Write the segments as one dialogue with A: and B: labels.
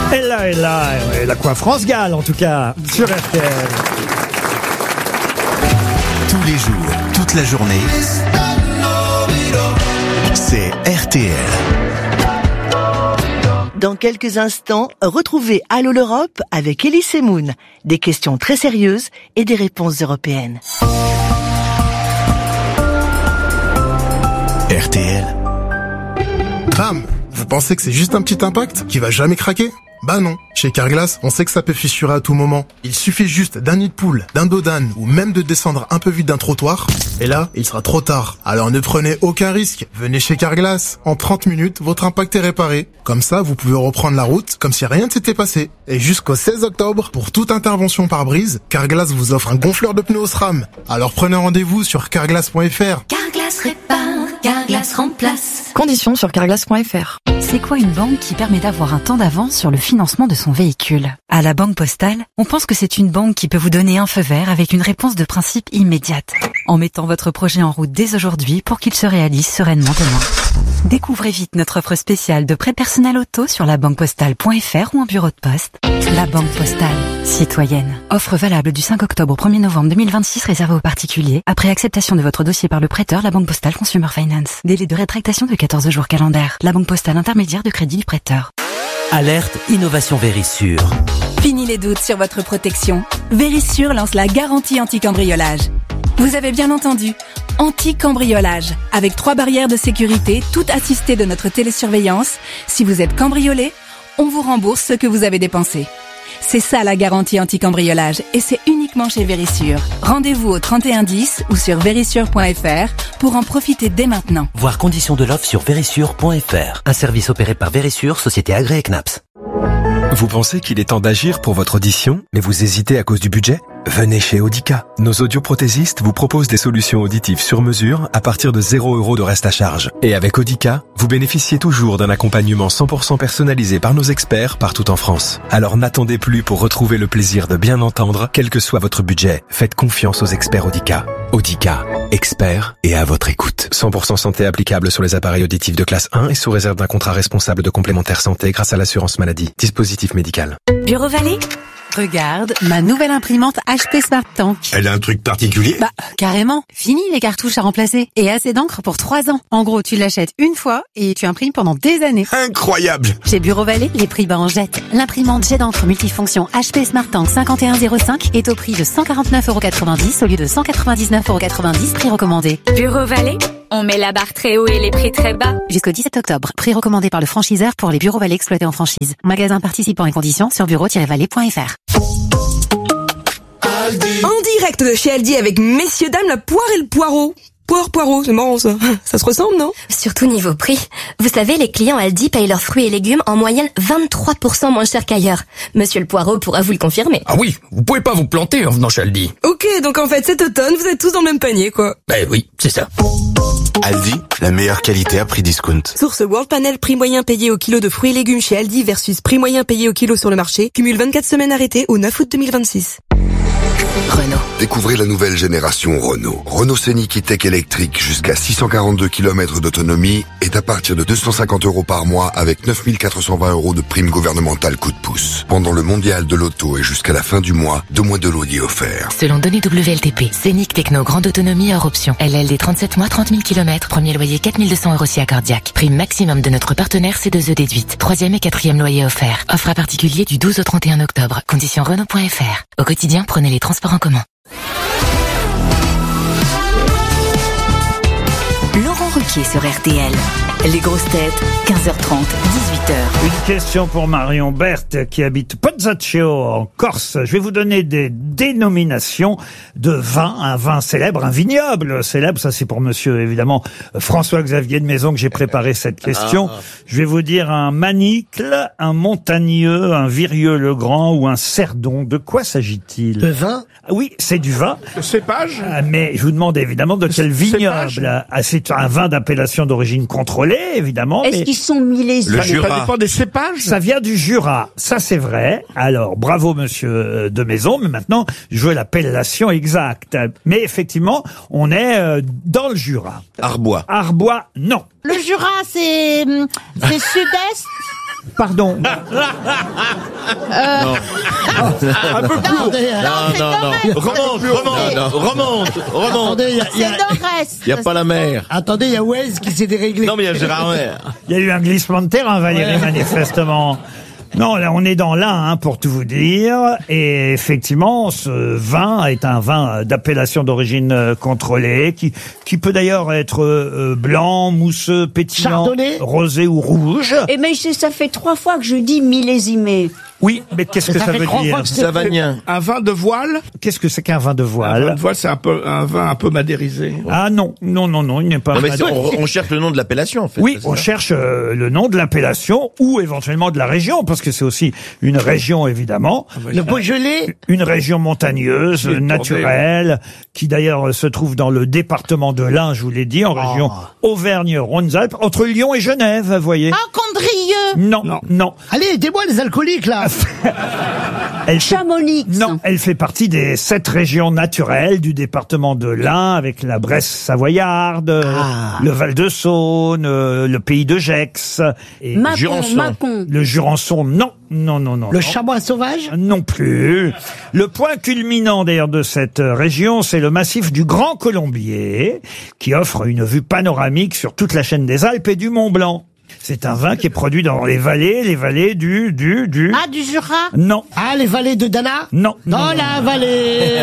A: Elle là, quoi, France Gall en tout cas, sur RTL.
B: Tous les jours, toute la journée, c'est RTL.
C: Dans quelques instants, retrouvez Allô l'Europe avec Elie Semoun. Des questions très sérieuses et des réponses européennes.
B: RTL.
D: Bam! Vous pensez que c'est juste un petit impact qui va jamais craquer? Bah non. Chez Carglass, on sait que ça peut fissurer à tout moment. Il suffit juste d'un nid de poule, d'un dos d'âne ou même de descendre un peu vite d'un trottoir. Et là, il sera trop tard. Alors ne prenez aucun risque. Venez chez Carglass. En 30 minutes, votre impact est réparé. Comme ça, vous pouvez reprendre la route comme si rien ne s'était passé. Et jusqu'au 16 octobre, pour toute intervention par brise, Carglass vous offre un gonfleur de pneus SRAM. Alors prenez rendez-vous sur carglass.fr.
E: Carglass répare, Carglass remplace.
F: Conditions sur carglass.fr.
G: C'est quoi une banque qui permet d'avoir un temps d'avance sur le financement de son véhicule? À la Banque Postale, on pense que c'est une banque qui peut vous donner un feu vert avec une réponse de principe immédiate, en mettant votre projet en route dès aujourd'hui pour qu'il se réalise sereinement demain. Découvrez vite notre offre spéciale de prêt personnel auto sur labanquepostale.fr ou en bureau de poste. La Banque Postale, citoyenne. Offre valable du 5 octobre au 1er novembre 2026 réservée aux particuliers. Après acceptation de votre dossier par le prêteur, la Banque Postale Consumer Finance. Délai de rétractation de 14 jours calendaires. La Banque Postale intermédiaire de crédit du prêteur.
H: Alerte Innovation Vérissure.
I: Fini les doutes sur votre protection. Vérissure lance la garantie anti-cambriolage. Vous avez bien entendu, anti-cambriolage. Avec 3 barrières de sécurité, toutes assistées de notre télésurveillance. Si vous êtes cambriolé, on vous rembourse ce que vous avez dépensé. C'est ça la garantie anti-cambriolage et c'est uniquement chez Vérissure. Rendez-vous au 3110 ou sur vérissure.fr pour en profiter dès maintenant.
H: Voir conditions de l'offre sur vérissure.fr. Un service opéré par Vérissure, société agréée CNAPS.
J: Vous pensez qu'il est temps d'agir pour votre audition, mais vous hésitez à cause du budget? Venez chez Audica. Nos audioprothésistes vous proposent des solutions auditives sur mesure à partir de 0 € de reste à charge. Et avec Audica, vous bénéficiez toujours d'un accompagnement 100% personnalisé par nos experts partout en France. Alors n'attendez plus pour retrouver le plaisir de bien entendre, quel que soit votre budget. Faites confiance aux experts Audica. Audica, experts et à votre écoute. 100% santé applicable sur les appareils auditifs de classe 1 et sous réserve d'un contrat responsable de complémentaire santé grâce à l'assurance maladie. Dispositif médical.
G: Bureau Vallée? Regarde, ma nouvelle imprimante HP Smart Tank.
K: Elle a un truc particulier?
G: Bah, carrément. Fini les cartouches à remplacer. Et assez d'encre pour 3 ans. En gros, tu l'achètes une fois et tu imprimes pendant des années.
K: Incroyable!
G: Chez Bureau Vallée, les prix bas en jette. L'imprimante jet d'encre multifonction HP Smart Tank 5105 est au prix de 149,90 € au lieu de 199,90 €, prix recommandé.
E: Bureau Vallée, on met la barre très haut et les prix très bas.
G: Jusqu'au 17 octobre. Prix recommandé par le franchiseur pour les Bureaux Vallée exploités en franchise. Magasin participant et conditions sur bureau-vallée.fr.
L: En direct de chez Aldi avec messieurs dames la poire et le poireau. Poireau, c'est marrant ça. Ça se ressemble, non?
M: Surtout niveau prix. Vous savez, les clients Aldi payent leurs fruits et légumes en moyenne 23% moins cher qu'ailleurs. Monsieur le Poireau pourra vous le confirmer.
N: Ah oui, vous pouvez pas vous planter en venant chez Aldi.
L: Ok, donc en fait cet automne, vous êtes tous dans le même panier, quoi.
N: Ben oui, c'est ça.
B: Aldi, la meilleure qualité à prix discount.
L: Source World Panel, prix moyen payé au kilo de fruits et légumes chez Aldi versus prix moyen payé au kilo sur le marché. Cumule 24 semaines arrêtées au 9 août 2026.
M: Renault.
K: Découvrez la nouvelle génération Renault. Renault Scénic E-Tech électrique jusqu'à 642 km d'autonomie est à partir de 250 € par mois avec 9 420 € de prime gouvernementale coup de pouce. Pendant le mondial de l'auto et jusqu'à la fin du mois, 2 mois de loyer offerts.
O: Selon données WLTP, Scénic Techno grande autonomie hors option. LLD 37 mois, 30 000 km, premier loyer 4 200 € si accordiaque. Prime maximum de notre partenaire C2E déduite. 3e et 4e loyer offert. Offre à particulier du 12 au 31 octobre. Conditions Renault.fr. Au quotidien, prenez les transports en commun.
G: Laurent Ruquier sur RTL. Les grosses têtes, 15h30, 18h.
A: Une question pour Marion Berthe qui habite Pozzaccio en Corse. Je vais vous donner des dénominations de vins. Un vin célèbre, un vignoble célèbre. Ça, c'est pour monsieur, évidemment, François-Xavier de Maison que j'ai préparé cette question. Je vais vous dire un Manicle, un Montagneux, un Virieux-le-Grand ou un Cerdon. De quoi s'agit-il?
P: De vin?
A: Oui, c'est du vin.
P: De cépage?
A: Mais je vous demande évidemment de quel vignoble. C'est un vin d'appellation d'origine contrôlée, évidemment.
Q: Est-ce qu'ils sont millésés?
P: Le Jura. Ça dépend des cépages?
A: Ça vient du Jura. Ça, c'est vrai. Alors, bravo, monsieur de Maison. Mais maintenant, je veux l'appellation exacte. Mais effectivement, on est dans le Jura.
K: Arbois.
A: Arbois, non.
Q: Le Jura, c'est sud-est?
A: Pardon.
P: Un peu plus haut.
Q: Remonte.
R: Attendez,
Q: Il n'y a pas la mer.
R: Attendez, il y a Waze qui s'est déréglé.
Q: Non, mais il y a Gérard Mer.
A: Il y a eu un glissement de terrain, Valérie, manifestement. Non, là, on est dans l'Ain, pour tout vous dire. Et effectivement, ce vin est un vin d'appellation d'origine contrôlée, qui peut d'ailleurs être blanc, mousseux, pétillant,
R: Chardonnay,
A: rosé ou rouge.
S: Et mais ça fait 3 fois que je dis millésimé.
A: Oui, mais qu'est-ce que ça veut dire?
P: Savanien. Un vin de voile?
A: Qu'est-ce que c'est qu'un vin de
P: Un
A: voile?
P: vin de voile, c'est un vin un peu madérisé.
A: Ah non, il n'est pas.
Q: Non, mais on cherche le nom de l'appellation, en fait.
A: Oui, on cherche le nom de l'appellation ou éventuellement de la région, parce que c'est aussi une région, évidemment.
R: Le Beaujolais?
A: Une région montagneuse, naturelle, qui d'ailleurs se trouve dans le département de l'Ain, je vous l'ai dit, en région Auvergne-Rhône-Alpes, entre Lyon et Genève, vous voyez.
S: Ah, Condrieu!
A: Non.
R: Allez, aidez-moi les alcooliques, là.
S: Chamonix.
A: Non, elle fait partie des 7 régions naturelles du département de l'Ain, avec la Bresse savoyarde, le Val-de-Saône, le pays de Gex, et
S: Mâcon.
A: le Jurançon, non.
R: Le chamois sauvage?
A: Non plus. Le point culminant d'ailleurs de cette région, c'est le massif du Grand Colombier, qui offre une vue panoramique sur toute la chaîne des Alpes et du Mont Blanc. C'est un vin qui est produit dans les vallées du...
S: Ah, du Jura?
A: Non.
R: Ah, les vallées de Dana?
A: Non.
R: Dans la vallée.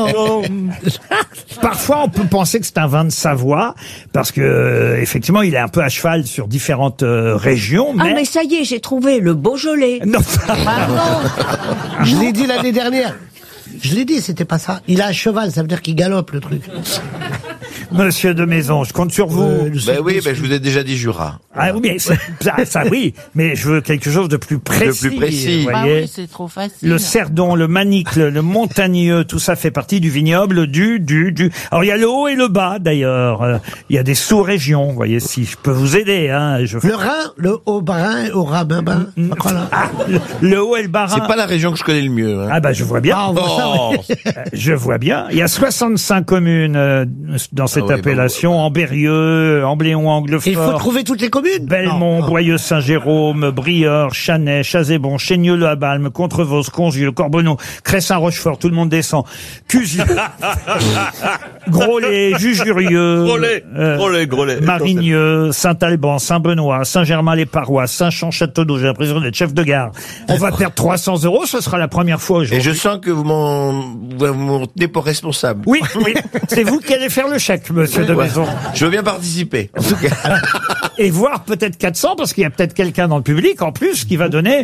A: Parfois, on peut penser que c'est un vin de Savoie, parce que effectivement, il est un peu à cheval sur différentes régions.
S: Ah, mais ça y est, j'ai trouvé le Beaujolais.
A: Non.
R: Je l'ai dit l'année dernière. Je l'ai dit, c'était pas ça. Il a un cheval, ça veut dire qu'il galope, le truc.
A: Monsieur de Maison, je compte sur vous.
Q: Oui, je vous ai déjà dit Jura.
A: Ah oui, mais ça oui, mais je veux quelque chose de plus précis. Vous voyez.
S: Oui, c'est trop facile.
A: Le Cerdon, le Manicle, le Montagneux, tout ça fait partie du vignoble du. Alors il y a le haut et le bas d'ailleurs. Il y a des sous-régions, vous voyez, si je peux vous aider. Hein,
R: Le Rhin, le Haut-Rhin, au Rhin-Bain.
A: Le haut et le bas Rhin.
Q: C'est pas la région que je connais le mieux. Hein.
A: Ah bah je vois bien.
R: Ah, on voit ça, oui.
A: Je vois bien. Il y a 65 communes dans cette appellation, en Berrieux, Ambléon, Anglefort.
R: Il faut trouver toutes les communes.
A: Belmont, Boyeux-Saint-Jérôme, Briord, Chanay, Chazébon, Chaigneux-le-Balme, Contrevos, Congieux, Corbonneau, Cressin-Rochefort, tout le monde descend. Cusieux, Groslay, Jujurieux,
Q: Groslay,
A: Marigneux, Saint-Alban, Saint-Benoît, Saint-Germain-les-Parois, Saint-Champ-Château-d'Eau. J'ai l'impression d'être chef de gare. On va perdre 300 €, ce sera la première fois aujourd'hui.
Q: Et je sens que vous m'en tenez pour responsable.
A: Oui, c'est vous qui allez faire le chèque, monsieur de Maison.
Q: Je veux bien participer.
A: Et voir peut-être 400, parce qu'il y a peut-être quelqu'un dans le public, en plus, qui va donner